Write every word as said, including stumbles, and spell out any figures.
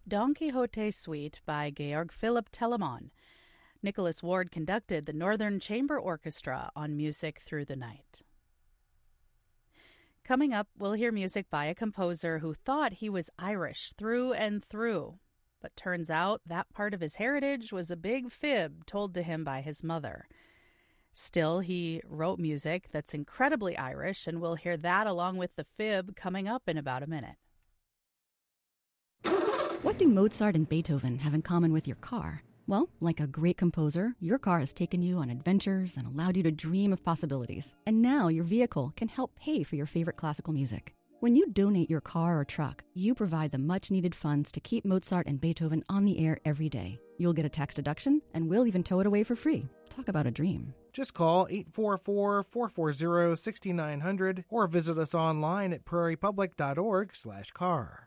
Don Quixote Suite by Georg Philipp Telemann. Nicholas Ward conducted the Northern Chamber Orchestra on Music Through the Night. Coming up, we'll hear music by a composer who thought he was Irish through and through. But turns out that part of his heritage was a big fib told to him by his mother. Still, he wrote music that's incredibly Irish, and we'll hear that along with the fib coming up in about a minute. What do Mozart and Beethoven have in common with your car? Well, like a great composer, your car has taken you on adventures and allowed you to dream of possibilities. And now your vehicle can help pay for your favorite classical music. When you donate your car or truck, you provide the much-needed funds to keep Mozart and Beethoven on the air every day. You'll get a tax deduction, and we'll even tow it away for free. Talk about a dream. Just call eight four four, four four zero, six nine zero zero or visit us online at prairiepublic dot org slash car.